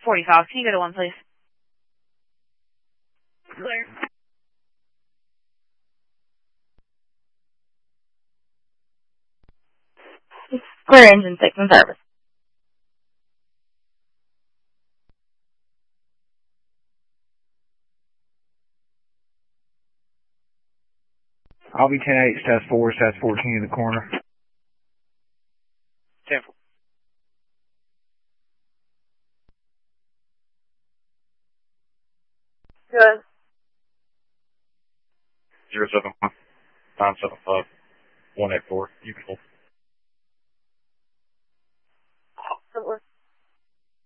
45. Can you go to 1, please? Clear. Clear engine 6 in service. I'll be 10-8, stats 4, stats 14 in the corner. 10-4. Good. 071 975 184. You can hold.